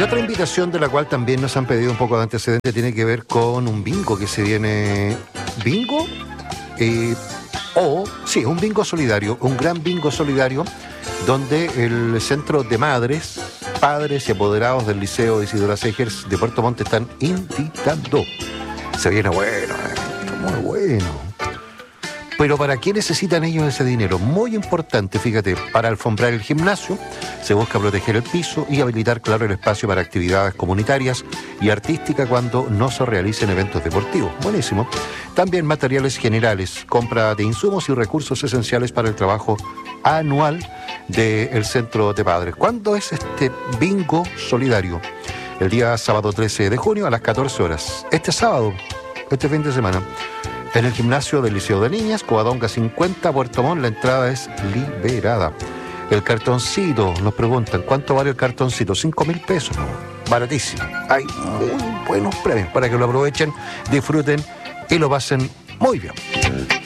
Y otra invitación de la cual también nos han pedido un poco de antecedente tiene que ver con un bingo que se viene. ¿Bingo? Sí, un bingo solidario, un gran bingo solidario, donde el Centro de Madres, Padres y Apoderados del Liceo Isidora Segers de Puerto Montt están invitando. Se viene bueno, muy bueno. Pero ¿para qué necesitan ellos ese dinero? Muy importante, fíjate, para alfombrar el gimnasio, se busca proteger el piso y habilitar, claro, el espacio para actividades comunitarias y artísticas cuando no se realicen eventos deportivos. Buenísimo. También materiales generales, compra de insumos y recursos esenciales para el trabajo anual del Centro de Padres. ¿Cuándo es este bingo solidario? El día sábado 13 de junio a las 14 horas. Este sábado, este fin de semana. En el gimnasio del Liceo de Niñas, Covadonga 50, Puerto Montt, la entrada es liberada. El cartoncito, nos preguntan, ¿cuánto vale el cartoncito? 5.000 pesos, ¿no? Baratísimo. Hay muy buenos premios para que lo aprovechen, disfruten y lo pasen muy bien.